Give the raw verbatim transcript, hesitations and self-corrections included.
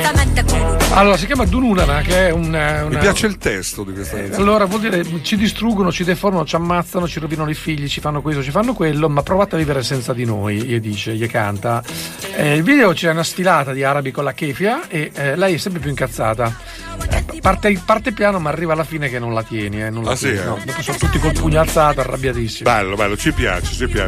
Allora, si chiama Dununana, che è un... Una... Mi piace il testo di questa canzone. Allora, vuol dire ci distruggono, ci deformano, ci ammazzano, ci rovinano i figli, ci fanno questo, ci fanno quello, ma provate a vivere senza di noi, gli dice, gli canta. Eh, il video c'è una sfilata di arabi con la kefia e eh, lei è sempre più incazzata. Eh, parte, parte piano, ma arriva alla fine che non la tieni, eh, non la ah, tieni, sì, eh? no. Dopo sono tutti col pugno alzato, arrabbiatissimi. Bello, bello, ci piace, ci piace.